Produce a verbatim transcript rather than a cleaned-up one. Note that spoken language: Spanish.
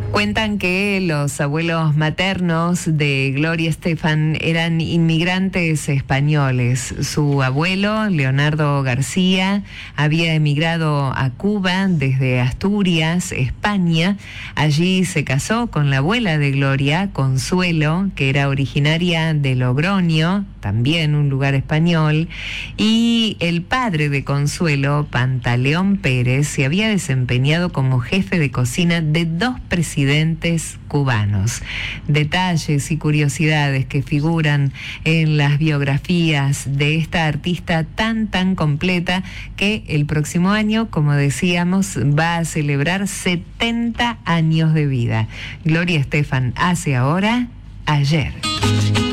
Cuentan que los abuelos maternos de Gloria Estefan eran inmigrantes españoles. Su abuelo, Leonardo García, había emigrado a Cuba desde Asturias, España. Allí se casó con la abuela de Gloria, Consuelo, que era originaria de Logroño, también un lugar español, y el padre de Consuelo, Pantaleón Pérez, se había desempeñado como jefe de cocina de dos presidentes cubanos. Detalles y curiosidades que figuran en las biografías de esta artista tan tan completa que el próximo año, como decíamos, va a celebrar setenta años de vida. Gloria Estefan hace ahora, ayer.